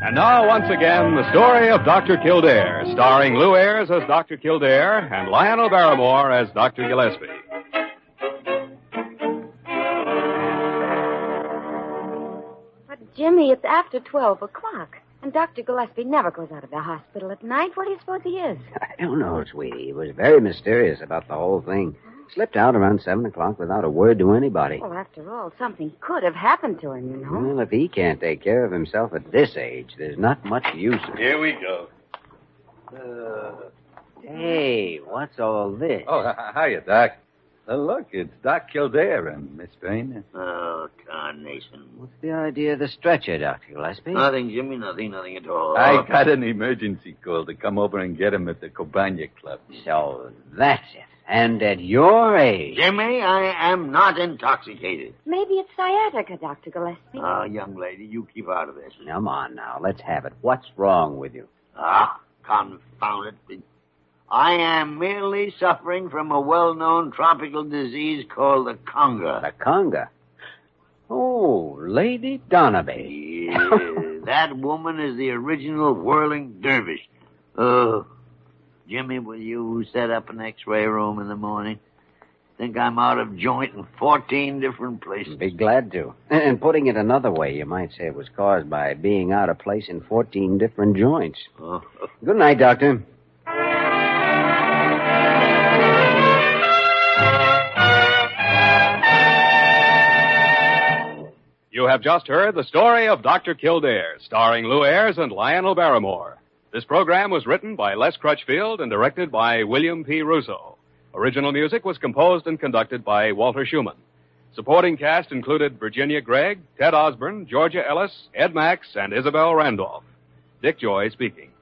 And now, once again, the story of Dr. Kildare, starring Lou Ayres as Dr. Kildare and Lionel Barrymore as Dr. Gillespie. But, Jimmy, it's after 12 o'clock. And Dr. Gillespie never goes out of the hospital at night. What do you suppose he is? I don't know, sweetie. He was very mysterious about the whole thing. Slipped out around 7 o'clock without a word to anybody. Well, after all, something could have happened to him, you know. Well, if he can't take care of himself at this age, there's not much use in it. Here we go. Hey, what's all this? Oh, hiya, Doc. Look, it's Doc Kildare and Miss Bain. Oh, carnation. What's the idea of the stretcher, Dr. Gillespie? Nothing, Jimmy, nothing at all. I got an emergency call to come over and get him at the Cobania Club. So that's it. And at your age. Jimmy, I am not intoxicated. Maybe it's sciatica, Dr. Gillespie. Oh, young lady, you keep out of this. Come on now, let's have it. What's wrong with you? Confound it. I am merely suffering from a well-known tropical disease called the conga. The conga? Oh, Lady Donaby. Yeah, that woman is the original whirling dervish. Oh, Jimmy, will you set up an X-ray room in the morning? Think I'm out of joint in 14 different places. Be glad to. And putting it another way, you might say it was caused by being out of place in 14 different joints. Oh. Good night, Doctor. You have just heard the story of Dr. Kildare, starring Lou Ayres and Lionel Barrymore. This program was written by Les Crutchfield and directed by William P. Russo. Original music was composed and conducted by Walter Schumann. Supporting cast included Virginia Gregg, Ted Osborne, Georgia Ellis, Ed Max, and Isabel Randolph. Dick Joy speaking.